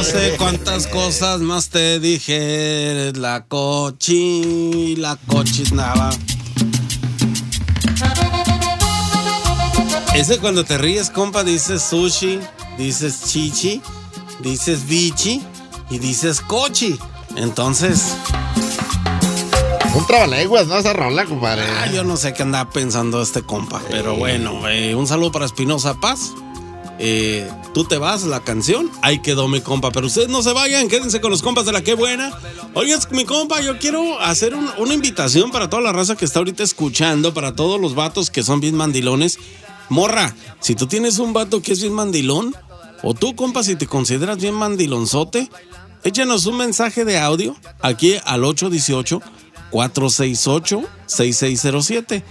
no sé cuántas cosas más te dije. La cochinaba. Ese cuando te ríes, compa, dices sushi, dices chichi, dices bichi y dices cochi. Entonces... un trabalenguas, ¿no? Esa rola, compadre. Yo no sé qué andaba pensando este compa, pero bueno, un saludo para Espinosa Paz. Tú te vas, la canción, ahí quedó mi compa, pero ustedes no se vayan, quédense con los compas de La Qué Buena. Oye, mi compa, yo quiero hacer una invitación para toda la raza que está ahorita escuchando, para todos los vatos que son bien mandilones. Morra, si tú tienes un vato que es bien mandilón, o tú, compa, si te consideras bien mandilonzote, échanos un mensaje de audio aquí al 818-468-6607.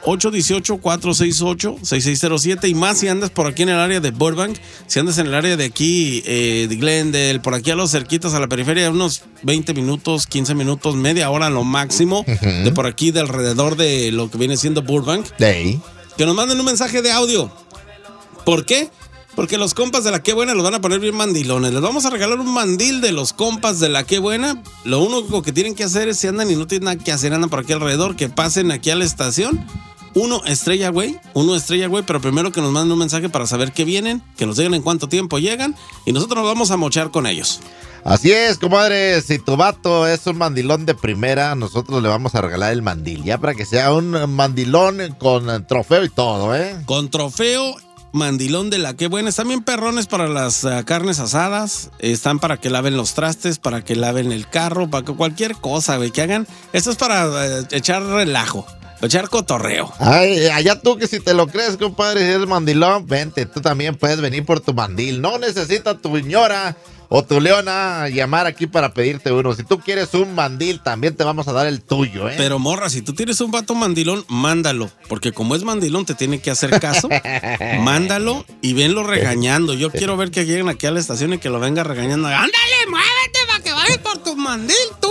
818-468-6607 y más si andas por aquí en el área de Burbank, si andas en el área de aquí, de Glendale, por aquí a los cerquitas, a la periferia, unos 20 minutos, 15 minutos, media hora lo máximo, de por aquí, de alrededor de lo que viene siendo Burbank, que nos manden un mensaje de audio. ¿Por qué? Porque los compas de La Qué Buena los van a poner bien mandilones. Les vamos a regalar un mandil de los compas de La Qué Buena. Lo único que tienen que hacer es, si andan y no tienen nada que hacer, andan por aquí alrededor, que pasen aquí a la estación. Uno estrella, güey, pero primero que nos manden un mensaje para saber que vienen, que nos digan en cuánto tiempo llegan y nosotros nos vamos a mochar con ellos. Así es, comadre, si tu vato es un mandilón de primera, nosotros le vamos a regalar el mandil, ya para que sea un mandilón con trofeo y todo, ¿eh? Con trofeo, mandilón de La Qué Buena. Están bien perrones para las carnes asadas, están para que laven los trastes, para que laven el carro, para que cualquier cosa, güey, que hagan. Esto es para echar relajo. Echar cotorreo. Ay, allá tú que si te lo crees, compadre, si eres mandilón, vente, tú también puedes venir por tu mandil. No necesita tu señora o tu leona llamar aquí para pedirte uno. Si tú quieres un mandil, también te vamos a dar el tuyo, ¿eh? Pero morra, si tú tienes un vato mandilón, mándalo. Porque como es mandilón, te tiene que hacer caso. Mándalo y venlo regañando. Yo quiero ver que lleguen aquí a la estación y que lo venga regañando. ¡Ándale, muévete para que vayas por tu mandil, tú!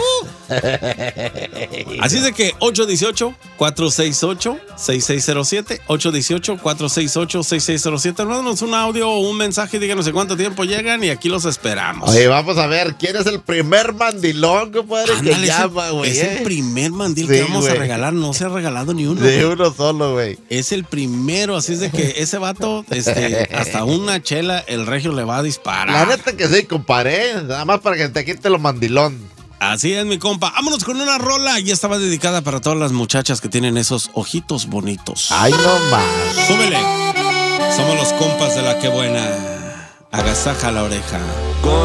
Así de que 818-468-6607, 818-468-6607. Mándanos un audio o un mensaje y díganos en cuánto tiempo llegan y aquí los esperamos. Oye, vamos a ver, ¿quién es el primer mandilón, compadre, que llama, güey? Es el primer mandil que vamos a regalar, no se ha regalado ni uno. Ni uno solo, güey. Es el primero, así es de que ese vato, hasta una chela, el regio le va a disparar. La neta que sí, compadre, nada más para que te quite lo mandilón. Así es, mi compa. Vámonos con una rola. Ya estaba dedicada para todas las muchachas que tienen esos ojitos bonitos. Ay, no más. Súbele. Somos los compas de La Qué Buena. Agasaja la oreja.